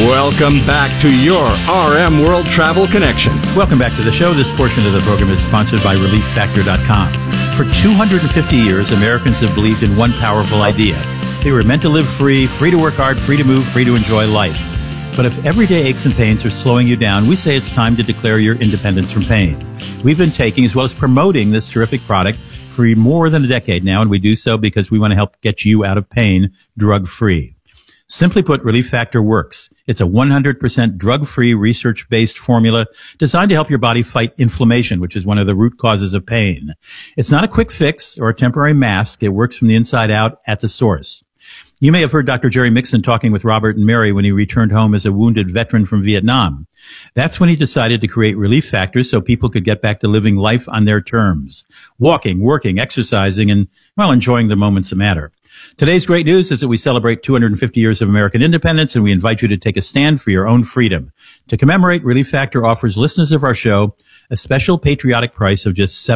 Welcome back to your RM World Travel Connection. Welcome back to the show. This portion of the program is sponsored by ReliefFactor.com. For 250 years, Americans have believed in one powerful idea. They were meant to live free, free to work hard, free to move, free to enjoy life. But if everyday aches and pains are slowing you down, we say it's time to declare your independence from pain. We've been taking as well as promoting this terrific product for more than a decade now, and we do so because we want to help get you out of pain drug-free. Simply put, Relief Factor works. It's a 100% drug-free, research-based formula designed to help your body fight inflammation, which is one of the root causes of pain. It's not a quick fix or a temporary mask. It works from the inside out at the source. You may have heard Dr. Jerry Mixon talking with Robert and Mary when he returned home as a wounded veteran from Vietnam. That's when he decided to create Relief Factors so people could get back to living life on their terms. Walking, working, exercising, and, well, enjoying the moments that matter. Today's great news is that we celebrate 250 years of American independence, and we invite you to take a stand for your own freedom. To commemorate, Relief Factor offers listeners of our show a special patriotic price of just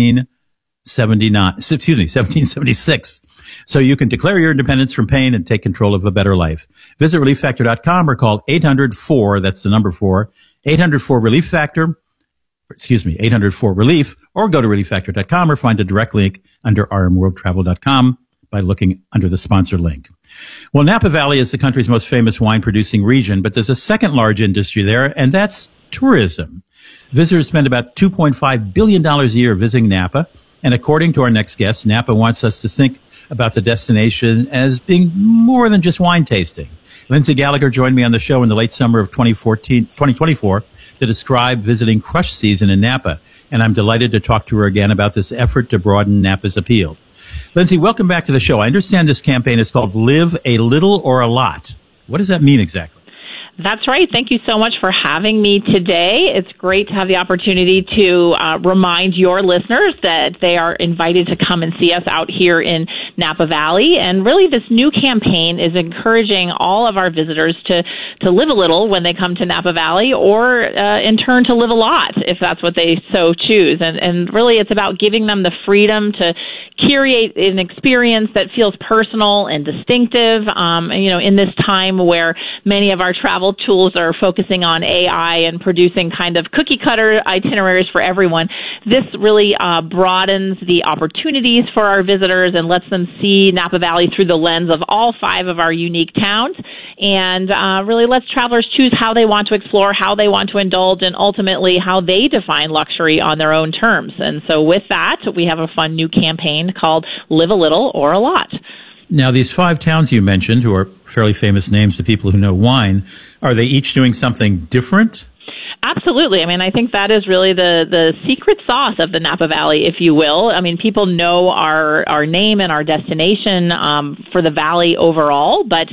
$17.76. So you can declare your independence from pain and take control of a better life. Visit ReliefFactor.com or call 800-4, that's the number 4, 800-4-RELIEF Factor, 800-4-RELIEF, or go to ReliefFactor.com or find a direct link under rmworldtravel.com by looking under the sponsor link. Well, Napa Valley is the country's most famous wine-producing region, but there's a second large industry there, and that's tourism. Visitors spend about $2.5 billion a year visiting Napa, and according to our next guest, Napa wants us to think about the destination as being more than just wine tasting. Lindsay Gallagher joined me on the show in the late summer of 2024 to describe visiting crush season in Napa, and I'm delighted to talk to her again about this effort to broaden Napa's appeal. Lindsay, welcome back to the show. I understand this campaign is called Live a Little or a Lot. What does that mean exactly? That's right. Thank you so much for having me today. It's great to have the opportunity to remind your listeners that they are invited to come and see us out here in Napa Valley. And really, this new campaign is encouraging all of our visitors to live a little when they come to Napa Valley, or in turn to live a lot if that's what they so choose. And really, it's about giving them the freedom to curate an experience that feels personal and distinctive. In this time where many of our travel tools are focusing on AI and producing kind of cookie cutter itineraries for everyone, this really broadens the opportunities for our visitors and lets them see Napa Valley through the lens of all 5 of our unique towns, and really lets travelers choose how they want to explore, how they want to indulge, and ultimately how they define luxury on their own terms. And so with that, we have a fun new campaign called Live a Little or a Lot. Now, these 5 towns you mentioned, who are fairly famous names to people who know wine, are they each doing something different? Absolutely. I mean, I think that is really the secret sauce of the Napa Valley, if you will. I mean, people know our name and our destination for the valley overall, but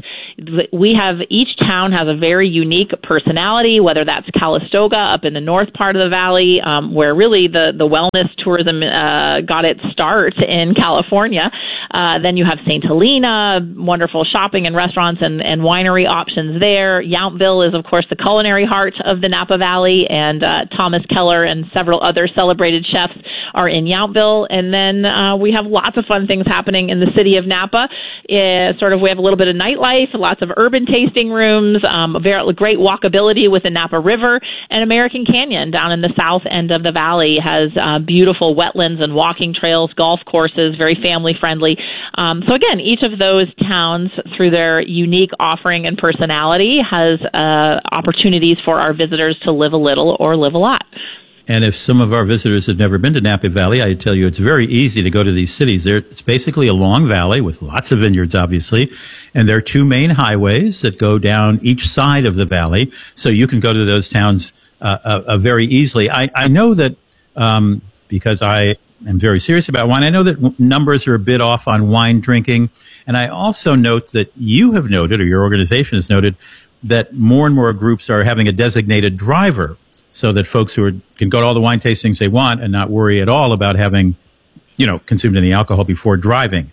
each town has a very unique personality, whether that's Calistoga up in the north part of the valley, where really the wellness tourism got its start in California. Then you have St. Helena, wonderful shopping and restaurants and winery options there. Yountville is, of course, the culinary heart of the Napa Valley, and Thomas Keller and several other celebrated chefs are in Yountville. And then we have lots of fun things happening in the city of Napa. We have a little bit of nightlife, lots of urban tasting rooms, very great walkability with the Napa River, and American Canyon down in the south end of the valley has beautiful wetlands and walking trails, golf courses, very family friendly. So again, each of those towns, through their unique offering and personality, has opportunities for our visitors to live a little or live a lot. And if some of our visitors have never been to Napa Valley, I tell you, it's very easy to go to these cities. It's basically a long valley with lots of vineyards, obviously. And there are 2 main highways that go down each side of the valley. So you can go to those towns very easily. I know that because I am very serious about wine, I know that numbers are a bit off on wine drinking. And I also note that you have noted, or your organization has noted, that more and more groups are having a designated driver so that folks can go to all the wine tastings they want and not worry at all about having, consumed any alcohol before driving.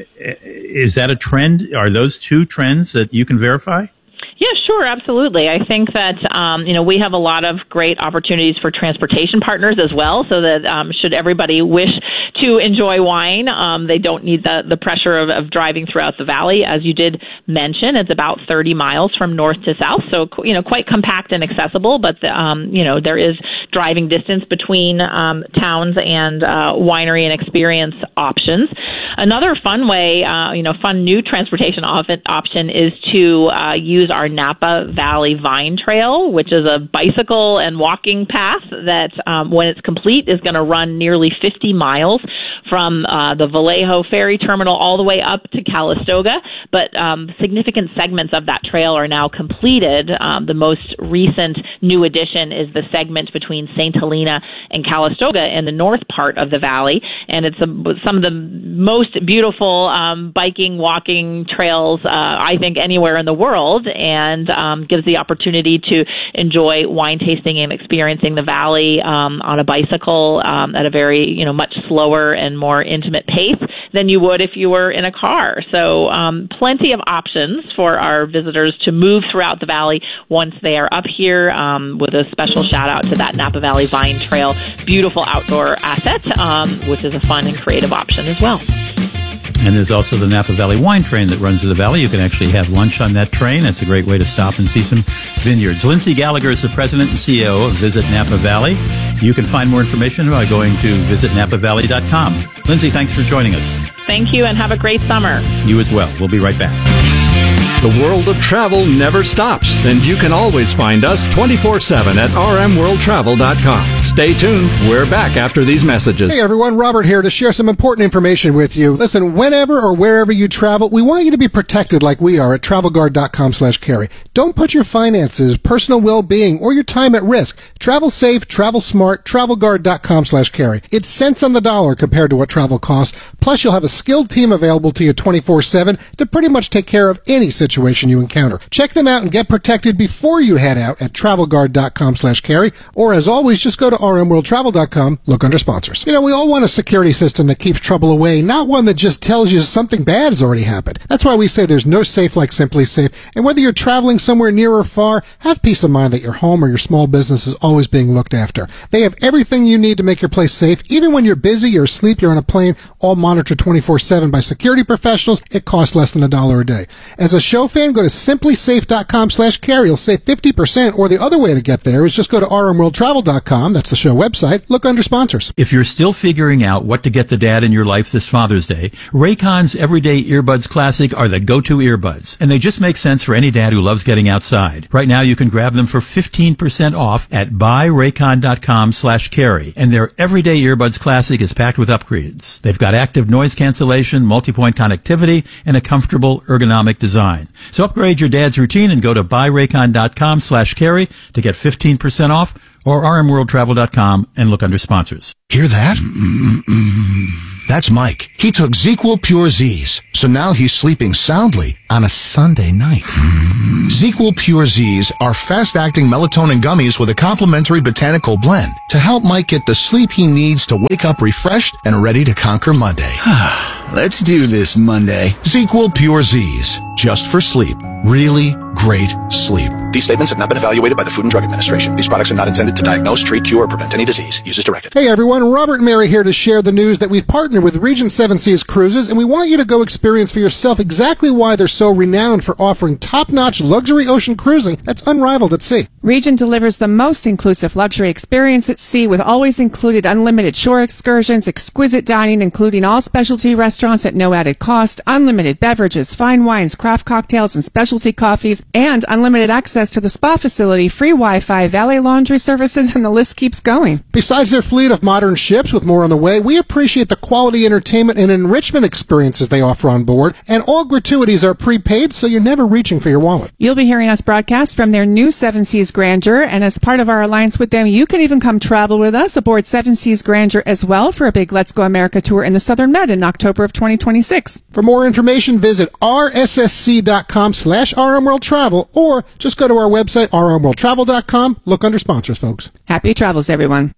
Is that a trend? Are those 2 trends that you can verify? Yeah, sure, absolutely. I think that, we have a lot of great opportunities for transportation partners as well, so that should everybody wish to enjoy wine. They don't need the pressure of driving throughout the valley. As you did mention, it's about 30 miles from north to south, so quite compact and accessible, but there is driving distance between towns and winery and experience options. Another fun way, fun new transportation option is to use our Napa Valley Vine Trail, which is a bicycle and walking path that, when it's complete, is going to run nearly 50 miles from the Vallejo Ferry Terminal all the way up to Calistoga. But significant segments of that trail are now completed. The most recent new addition is the segment between St. Helena and Calistoga in the north part of the valley, and it's some of the most beautiful biking, walking trails, I think, anywhere in the world, and gives the opportunity to enjoy wine tasting and experiencing the valley on a bicycle at a very, much slower and more intimate pace than you would if you were in a car. So plenty of options for our visitors to move throughout the valley once they are up here, with a special shout out to that Napa Valley Vine Trail, beautiful outdoor asset, which is a fun and creative option as well. And there's also the Napa Valley Wine Train that runs through the valley. You can actually have lunch on that train. It's a great way to stop and see some vineyards. Lindsay Gallagher is the president and CEO of Visit Napa Valley. You can find more information by going to visitnapavalley.com. Lindsay, thanks for joining us. Thank you, and have a great summer. You as well. We'll be right back. The world of travel never stops, and you can always find us 24/7 at rmworldtravel.com. Stay tuned. We're back after these messages. Hey everyone, Robert here to share some important information with you. Listen, whenever or wherever you travel, we want you to be protected like we are at travelguard.com/carry. Don't put your finances, personal well-being, or your time at risk. Travel safe, travel smart, travelguard.com/carry. It's cents on the dollar compared to what travel costs. Plus, you'll have a skilled team available to you 24/7 to pretty much take care of any situation you encounter. Check them out and get protected before you head out at travelguard.com/carry, or as always, just go to rmworldtravel.com, look under sponsors. We all want a security system that keeps trouble away, not one that just tells you something bad has already happened. That's why we say there's no safe like Simply Safe, and whether you're traveling somewhere near or far, have peace of mind that your home or your small business is always being looked after. They have everything you need to make your place safe. Even when you're busy, you're asleep, you're on a plane, all monitored 24/7 by security professionals. It costs less than $1 a day. As a show fan, go to simplysafe.com/carry. You'll save 50%, or the other way to get there is just go to rmworldtravel.com. That's the show website. Look under sponsors. If you're still figuring out what to get the dad in your life this Father's Day, Raycon's Everyday Earbuds Classic are the go-to earbuds, and they just make sense for any dad who loves getting outside. Right now, you can grab them for 15% off at buyraycon.com/carry, and their Everyday Earbuds Classic is packed with upgrades. They've got active noise cancellation, multi-point connectivity, and a comfortable ergonomic design. So upgrade your dad's routine and go to buyraycon.com/carry to get 15% off, or rmworldtravel.com and look under sponsors. Hear that? That's Mike. He took ZzzQuil Pure Z's, so now he's sleeping soundly on a Sunday night. ZzzQuil Pure Z's are fast-acting melatonin gummies with a complementary botanical blend to help Mike get the sleep he needs to wake up refreshed and ready to conquer Monday. Let's do this Monday. ZzzQuil Pure Z's, just for sleep. Really great sleep. These statements have not been evaluated by the Food and Drug Administration. These products are not intended to diagnose, treat, cure, or prevent any disease. Use as directed. Hey everyone, Robert and Mary here to share the news that we've partnered with Regent Seven Seas Cruises, and we want you to go experience for yourself exactly why they're so renowned for offering top-notch luxury ocean cruising that's unrivaled at sea. Regent delivers the most inclusive luxury experience at sea with always included unlimited shore excursions, exquisite dining including all specialty restaurants at no added cost, unlimited beverages, fine wines, craft cocktails, and specialty coffees, and unlimited access to the spa facility, free Wi-Fi, valet laundry services, and the list keeps going. Besides their fleet of modern ships with more on the way, we appreciate the quality entertainment and enrichment experiences they offer on board, and all gratuities are prepaid, so you're never reaching for your wallet. You'll be hearing us broadcast from their new Seven Seas Grandeur, and as part of our alliance with them, you can even come travel with us aboard Seven Seas Grandeur as well for a big Let's Go America tour in the Southern Med in October of 2026. For more information, visit rssc.com/rmworldtravel, or just go to our website, rmworldtravel.com. Look under sponsors, folks. Happy travels, everyone.